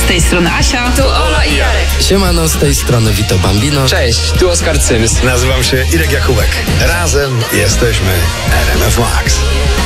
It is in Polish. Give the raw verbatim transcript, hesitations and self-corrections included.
Z tej strony Asia. Tu Ola i Jarek. Siemano, z tej strony Vito Bambino. Cześć, tu Oskar Cyms. Nazywam się Irek Jakubek. Razem jesteśmy R M F Max.